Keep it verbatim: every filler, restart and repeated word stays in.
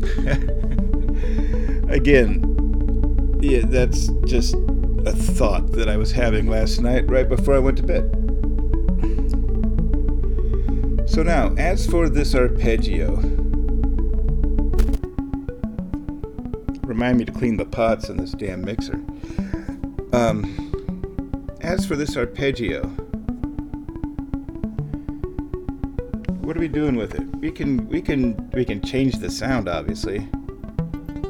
Again, yeah, that's just a thought that I was having last night right before I went to bed. So now, as for this arpeggio, remind me to clean the pots in this damn mixer. Um, as for this arpeggio, what are we doing with it? We can we can we can change the sound, obviously.